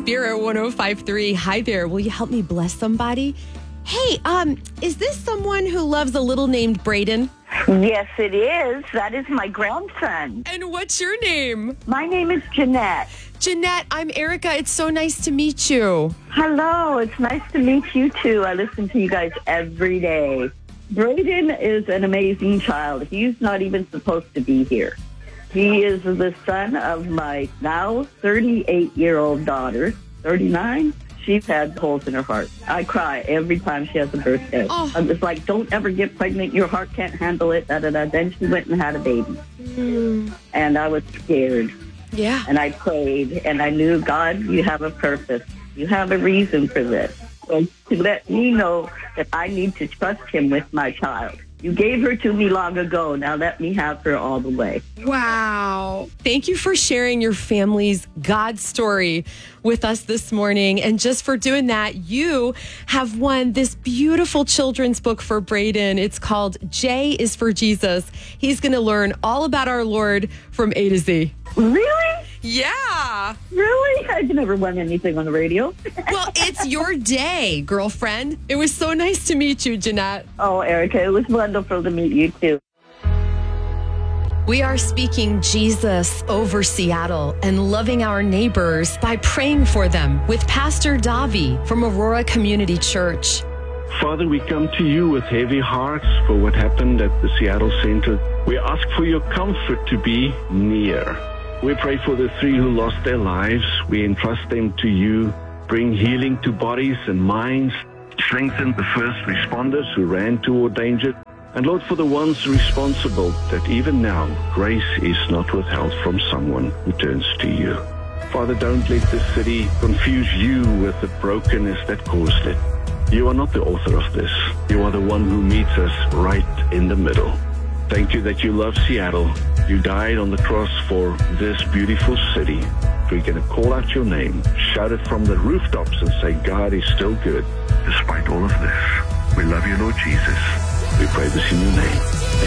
Spirit 105.3. Hi there. Will you help me bless somebody? Hey, is this someone who loves a little named Braden? Yes, it is. That is my grandson. And what's your name? My name is Jeanette. Jeanette, I'm Erica. It's so nice to meet you. Hello, it's nice to meet you too. I listen to you guys every day. Braden is an amazing child. He's not even supposed to be here. He is the son of my now 38-year-old daughter, 39. She's had holes in her heart. I cry every time she has a birthday. Oh. I'm just like, don't ever get pregnant. Your heart can't handle it. Da, da, da. Then she went and had a baby. And I was scared. Yeah. And I prayed, and I knew, God, you have a purpose. You have a reason for this. So to let me know that I need to trust him with my child. You gave her to me long ago. Now let me have her all the way. Wow. Thank you for sharing your family's God story with us this morning. And just for doing that, you have won this beautiful children's book for Braden. It's called J is for Jesus. He's going to learn all about our Lord from A to Z. Really? Yeah. Really? I've never won anything on the radio. Well, it's your day, girlfriend. It was so nice to meet you, Jeanette. Oh, Erica, it was wonderful to meet you too. We are speaking Jesus over Seattle and loving our neighbors by praying for them with Pastor Davi from Aurora Community Church. Father, we come to you with heavy hearts for what happened at the Seattle Center. We ask for your comfort to be near. We pray for the 3 who lost their lives. We entrust them to you. Bring healing to bodies and minds. Strengthen the first responders who ran toward danger. And Lord, for the ones responsible, that even now, grace is not withheld from someone who turns to you. Father, don't let this city confuse you with the brokenness that caused it. You are not the author of this. You are the one who meets us right in the middle. Thank you that you love Seattle. You died on the cross for this beautiful city. We're going to call out your name, shout it from the rooftops and say, God is still good. Despite all of this, we love you, Lord Jesus. We pray this in your name.